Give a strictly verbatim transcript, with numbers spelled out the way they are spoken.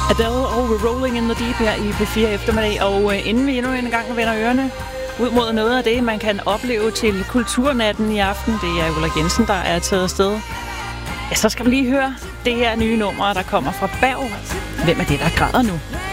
Adele og Rolling in the Deep her i P fire eftermiddag, og uh, inden vi endnu en gang vender ørerne ud mod noget af det, man kan opleve til Kulturnatten i aften, det er Ulrik Jensen, der er taget afsted. Ja, så skal vi lige høre det her nye nummer, der kommer fra Berg. Hvem er det, der græder nu?